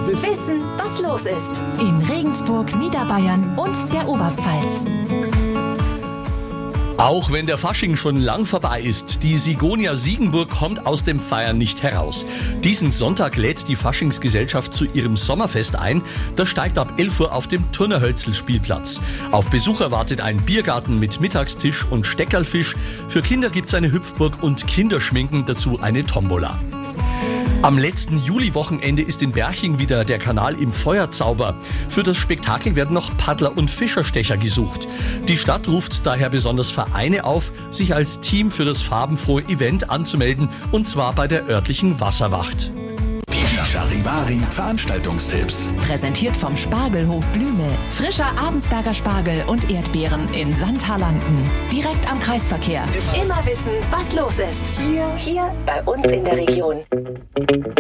Wissen, was los ist. In Regensburg, Niederbayern und der Oberpfalz. Auch wenn der Fasching schon lang vorbei ist, die Sigonia Siegenburg kommt aus dem Feiern nicht heraus. Diesen Sonntag lädt die Faschingsgesellschaft zu ihrem Sommerfest ein. Das steigt ab 11 Uhr auf dem Turnerhölzl-Spielplatz. Auf Besucher wartet ein Biergarten mit Mittagstisch und Steckerlfisch. Für Kinder gibt's eine Hüpfburg und Kinderschminken, dazu eine Tombola. Am letzten Juliwochenende ist in Berching wieder der Kanal im Feuerzauber. Für das Spektakel werden noch Paddler und Fischerstecher gesucht. Die Stadt ruft daher besonders Vereine auf, sich als Team für das farbenfrohe Event anzumelden, und zwar bei der örtlichen Wasserwacht. Charivari Veranstaltungstipps. Präsentiert vom Spargelhof Blümel. Frischer Abensberger Spargel und Erdbeeren in Sandhalanden. Direkt am Kreisverkehr. Immer wissen, was los ist. Hier bei uns in der Region.